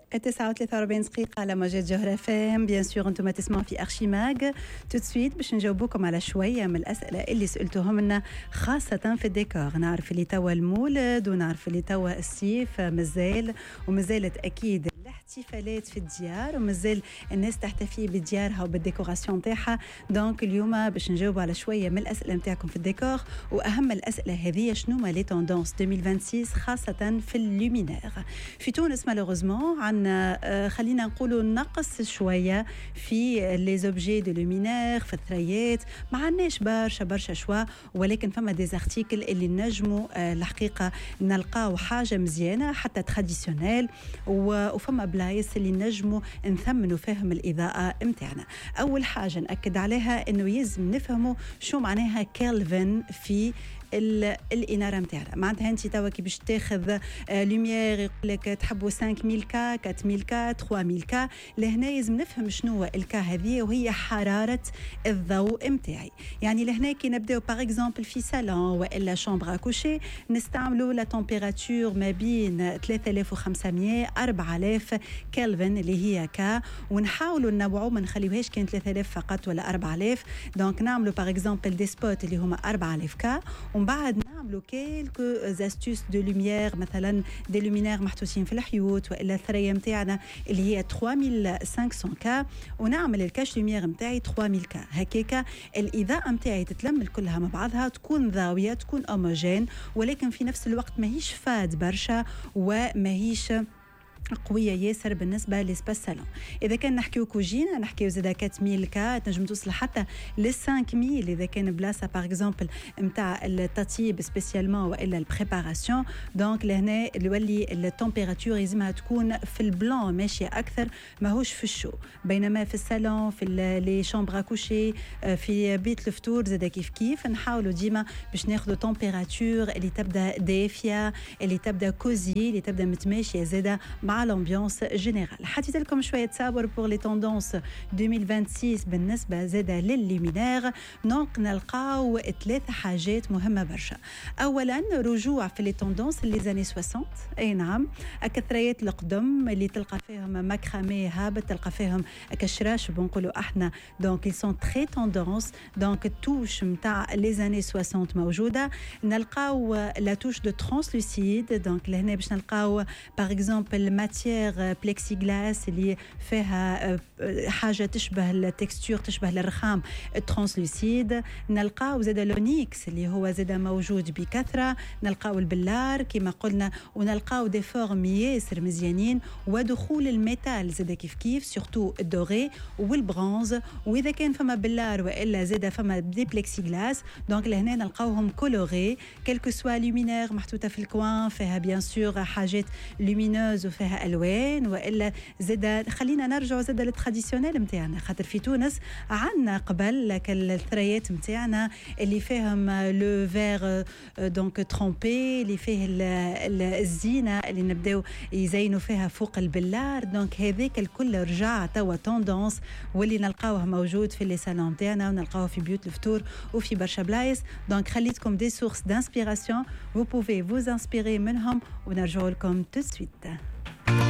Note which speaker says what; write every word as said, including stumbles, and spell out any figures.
Speaker 1: تسعة وثلاثة وأربعين دقيقة على موجات جوهرة فام. بيان سور انتم تسمعوا في أرشيماغ. تو سويت باش نجاوبوكم على شوية من الأسئلة اللي سألتوهم لنا خاصة في الديكور. نعرف اللي توا المولد ونعرف اللي توا الصيف مازال ومازالت أكيد الاحتفالات في الديار ومازال الناس تحتفي بديارها وبالديكوراسيون تاعها. دونك اليوم باش نجاوب على شويه من الاسئله نتاعكم في الديكور، واهم الاسئله هذه شنو ما لي توندونس ألفين وستة وعشرين خاصه في اللومينير. في تونس مالوغوزمون عندنا خلينا نقولوا نقص شويه في لي زوبجي دو لومينير، في الثريات ما عندناش برشا برشا شوا، ولكن فما دي زارتيكل اللي نجموا الحقيقه نلقاو حاجه مزيانه حتى تراديسيونيل، وفما بلايص اللي نجموا نثمنوا فيهم الإضاءة متاعنا. أول حاجة نأكد عليها إنه يلزم نفهموا شو معناها كيلفن في الإنارة متاعنا. معناتها أنت توا كي باش تاخذ لوميير يقول لك تحبوا خمسة مية كا، أربعة مية كا، ثلاثة مية كا، لهنا لازم نفهم شنو الكا هذه وهي حرارة الضوء متاعي. يعني لهنا كي نبداو باغ اكزومبل في صالون والا شامبر اكوشي نستعملوا لا تمبيراتور ما بين ثلاثة آلاف وخمسمية أربعة آلاف كلفن اللي هي كا، ونحاولوا ننوعوا ما نخليوهاش كان ثلاثة آلاف فقط ولا أربعة آلاف. دونك نعملوا باغ اكزومبل دي سبوت اللي هما أربعة آلاف كا، ومن بعد نعملوا كيلكو زاستوس دو لوميير، مثلا دي لومينير محطوطين في الحيوت والا الثريا نتاعنا اللي هي ثلاثة آلاف وخمسمية كا، ونعمل الكاش لوميير نتاعي ثلاثة مية كا. هكاكا الاضاءه نتاعي تتلم كلها مع بعضها، تكون ضاويه، تكون اوموجين، ولكن في نفس الوقت ماهيش فاد برشا وماهيش قويه ياسر بالنسبه لسباس سالون. اذا كان نحكيو كوجينه نحكيو زاده أربعة مية كا، تنجم توصل حتى ل خمسة مية اذا كان بلاصه باغ اكزومبل نتاع التطيب سبيسيالمون والا البريباراسيون. دونك لهنا يولي التمبيراتور لازمها تكون في البلان ماشيه اكثر، ماهوش في الشو. بينما في الصالون في لي شامبر كوشي في بيت الفطور زاده كيف كيف نحاولوا ديما باش ناخذوا تمبيراتور اللي تبدا دافيه، اللي تبدا كوزي، اللي تبدا متماشيه زاده مع l'ambiance générale. حطيت لكم شويه تصاور بور لي توندونس ألفين وستة وعشرين بالنسبه زاده لللومينير. دونك نلقاو ثلاث حاجات مهمه برشا. اولا رجوع في لي توندونس لي زاني ستين، اي نعم، الثريات القدم اللي تلقى فيهم ماكرامي هابط، تلقى فيهم كشراش بنقولوا احنا. دونك ils sont très tendance. دونك التوش نتاع لي زاني ستين موجوده. نلقاو لا توش دو ترانسلوسيد، دونك لهنا باش نلقاو باغ اكزومبل ماتيير بلكسيغلاس اللي فيها حاجه تشبه التكستور، تشبه الرخام ترانسلوسيد. نلقاو زاد لونيكس اللي هو زاد موجود بكثره. نلقاو البلار كما قلنا، ونلقاو دي فورم ياسر مزيانين، ودخول الميتال زاد كيف كيف سورتو الدوري والبرونز. واذا كان فما بلار والا زاد فما دي بلكسيغلاس، دونك لهنا نلقاوهم كولوري كلكو سوا لومينير محطوطه في الكوان، فيها بيان سور حاجات لومينوز وفيها الوان، والا زاد خلينا نرجعوا زاد للتراديسيونيل نتاعنا، خاطر في تونس عندنا قبل الثريات نتاعنا اللي فيهم لو فير دونك ترومبي اللي فيه الزينه اللي نبداو يزينوا فيها فوق البلار. دونك هذاك الكل رجع توا توندونس، واللي نلقاوه موجود في لي سالون نتاعنا ونلقاوه في بيوت الفطور وفي برشا بلايص. دونك خليتكم دي سورس دانسبيراسيون، vous pouvez vous inspirer منهم ونرجعوا لكم tout de suite.